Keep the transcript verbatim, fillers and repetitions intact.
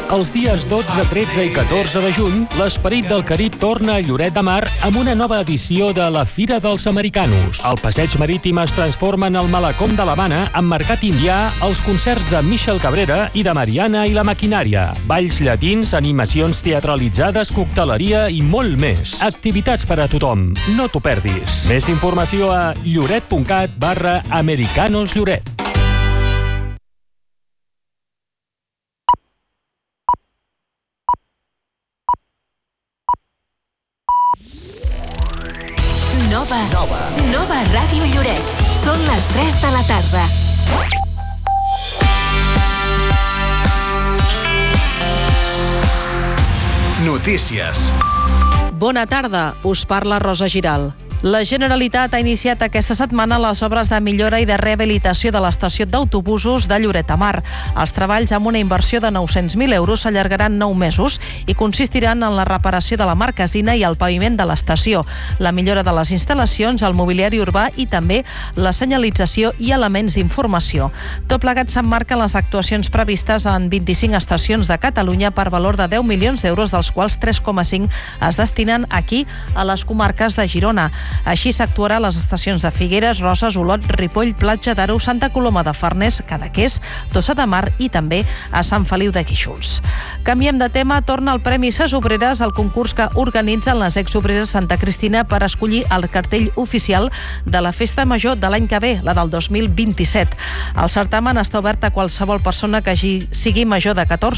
Els dies dotze, tretze i catorze de juny, l'Esperit del Carib torna a Lloret de Mar amb una nova edició de la Fira dels Americanos. El passeig marítim es transforma en el Malacom de l'Havana amb mercat indià, els concerts de Michel Cabrera i de Mariana i la Maquinària, balls llatins, animacions teatralitzades, cocteleria i molt més. Activitats per a tothom. No t'ho perdis. Més informació a lloret.cat barra Americanos Lloret. Nova, Nova. Nova Ràdio Lloret. Són les tres de la tarda. Notícies. Bona tarda, us parla Rosa Giral. La Generalitat ha iniciat aquesta setmana les obres de millora i de rehabilitació de l'estació d'autobusos de Lloret de Mar. Els treballs, amb una inversió de nou-cents mil euros, s'allargaran nou mesos i consistiran en la reparació de la marquesina i el paviment de l'estació, la millora de les instal·lacions, el mobiliari urbà i també la senyalització i elements d'informació. Tot plegat s'emmarca en les actuacions previstes en vint-i-cinc estacions de Catalunya per valor de deu milions d'euros, dels quals tres coma cinc es destinen aquí, a les comarques de Girona. Així s'actuarà a les estacions de Figueres, Roses, Olot, Ripoll, Platja d'Aro, Santa Coloma de Farners, Cadaqués, Tossa de Mar i també a Sant Feliu de Guíxols. Canviem de tema, torna el Premi Ses Obreres, el concurs que organitzen les exobreres Santa Cristina per escollir el cartell oficial de la Festa Major de l'any que ve, la del dos mil vint-i-set. El certamen està obert a qualsevol persona que hagi, sigui major de catorze